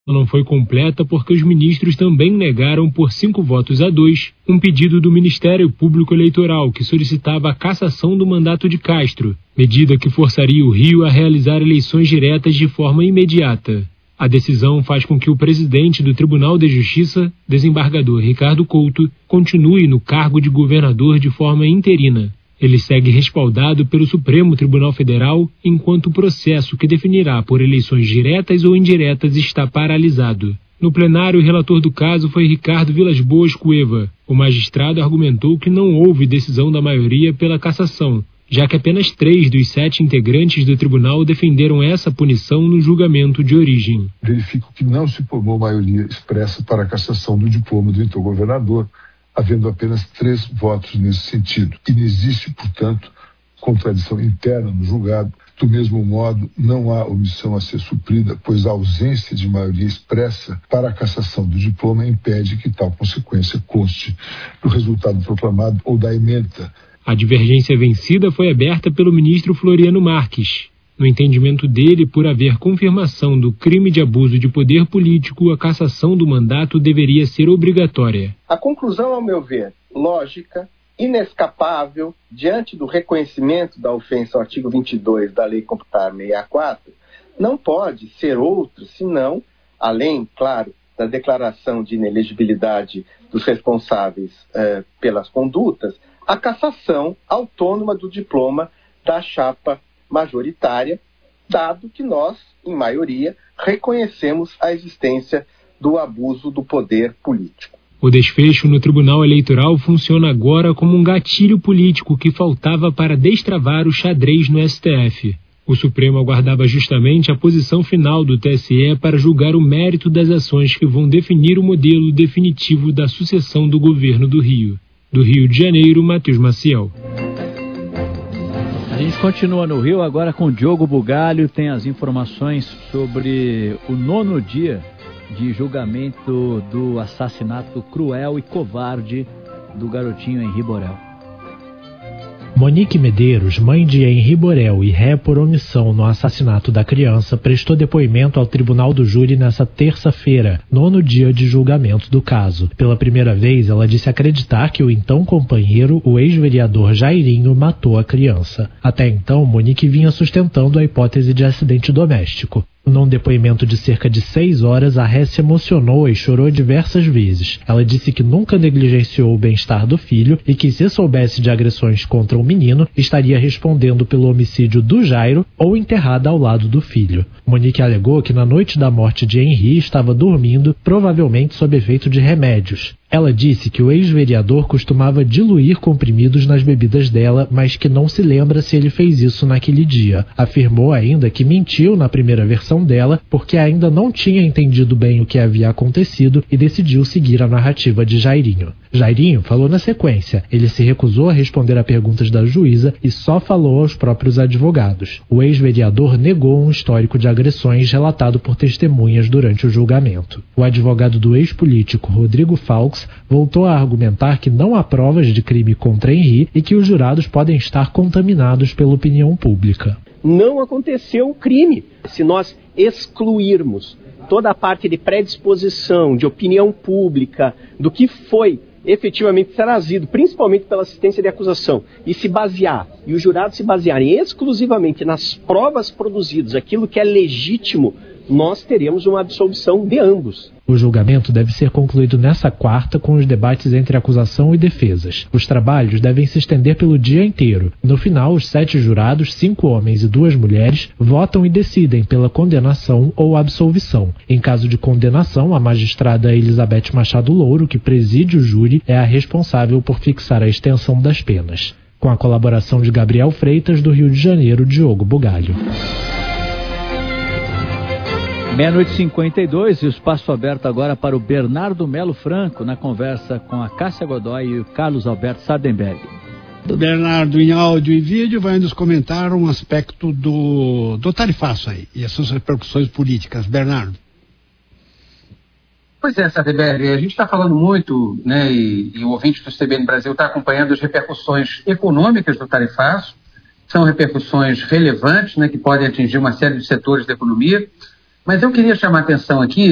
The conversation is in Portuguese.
Não foi completa porque os ministros também negaram por 5-2 um pedido do Ministério Público Eleitoral que solicitava a cassação do mandato de Castro, medida que forçaria o Rio a realizar eleições diretas de forma imediata. A decisão faz com que o presidente do Tribunal de Justiça, desembargador Ricardo Couto, continue no cargo de governador de forma interina. Ele segue respaldado pelo Supremo Tribunal Federal, enquanto o processo que definirá por eleições diretas ou indiretas está paralisado. No plenário, o relator do caso foi Ricardo Vilas Boas Cueva. O magistrado argumentou que não houve decisão da maioria pela cassação, já que apenas 3 dos 7 integrantes do tribunal defenderam essa punição no julgamento de origem. Verifico que não se formou maioria expressa para a cassação do diploma do então governador, havendo apenas 3 votos nesse sentido. E não existe, portanto, contradição interna no julgado. Do mesmo modo, não há omissão a ser suprida, pois a ausência de maioria expressa para a cassação do diploma impede que tal consequência conste do resultado proclamado ou da ementa. A divergência vencida foi aberta pelo ministro Floriano Marques. No entendimento dele, por haver confirmação do crime de abuso de poder político, a cassação do mandato deveria ser obrigatória. A conclusão, ao meu ver, lógica, inescapável, diante do reconhecimento da ofensa ao artigo 22 da Lei Complementar 64, não pode ser outra, senão, além, claro, da declaração de inelegibilidade dos responsáveis pelas condutas, a cassação autônoma do diploma da chapa majoritária, dado que nós, em maioria, reconhecemos a existência do abuso do poder político. O desfecho no Tribunal Eleitoral funciona agora como um gatilho político que faltava para destravar o xadrez no STF. O Supremo aguardava justamente a posição final do TSE para julgar o mérito das ações que vão definir o modelo definitivo da sucessão do governo do Rio. Do Rio de Janeiro, Matheus Maciel. A gente continua no Rio agora com o Diogo Bugalho, tem as informações sobre o 9º dia de julgamento do assassinato cruel e covarde do garotinho Henri Borel. Monique Medeiros, mãe de Henri Borel e ré por omissão no assassinato da criança, prestou depoimento ao Tribunal do Júri nesta terça-feira, 9º dia de julgamento do caso. Pela primeira vez, ela disse acreditar que o então companheiro, o ex-vereador Jairinho, matou a criança. Até então, Monique vinha sustentando a hipótese de acidente doméstico. Num depoimento de cerca de 6 horas, a ré se emocionou e chorou diversas vezes. Ela disse que nunca negligenciou o bem-estar do filho e que, se soubesse de agressões contra o menino, estaria respondendo pelo homicídio do Jairo ou enterrada ao lado do filho. Monique alegou que na noite da morte de Henri estava dormindo, provavelmente sob efeito de remédios. Ela disse que o ex-vereador costumava diluir comprimidos nas bebidas dela, mas que não se lembra se ele fez isso naquele dia. Afirmou ainda que mentiu na primeira versão dela porque ainda não tinha entendido bem o que havia acontecido e decidiu seguir a narrativa de Jairinho. Jairinho falou na sequência. Ele se recusou a responder a perguntas da juíza e só falou aos próprios advogados. O ex-vereador negou um histórico de agressões relatado por testemunhas durante o julgamento. O advogado do ex-político Rodrigo Faux voltou a argumentar que não há provas de crime contra Henri e que os jurados podem estar contaminados pela opinião pública. Não aconteceu o crime. Se nós excluirmos toda a parte de predisposição, de opinião pública, do que foi efetivamente trazido, principalmente pela assistência de acusação, e os jurados se basearem exclusivamente nas provas produzidas, aquilo que é legítimo, nós teremos uma absolvição de ambos. O julgamento deve ser concluído nesta quarta com os debates entre acusação e defesas. Os trabalhos devem se estender pelo dia inteiro. No final, os 7 jurados, 5 homens e 2 mulheres, votam e decidem pela condenação ou absolvição. Em caso de condenação, a magistrada Elizabeth Machado Louro, que preside o júri, é a responsável por fixar a extensão das penas. Com a colaboração de Gabriel Freitas, do Rio de Janeiro, Diogo Bugalho. 12h52 e o espaço aberto agora para o Bernardo Melo Franco na conversa com a Cássia Godoy e o Carlos Alberto Sardenberg. O Bernardo, em áudio e vídeo, vai nos comentar um aspecto do tarifaço aí e as suas repercussões políticas. Bernardo. Pois é, Sardenberg, a gente está falando muito, né, e o ouvinte do CBN Brasil está acompanhando as repercussões econômicas do tarifaço. São repercussões relevantes, né, que podem atingir uma série de setores da economia. Mas eu queria chamar a atenção aqui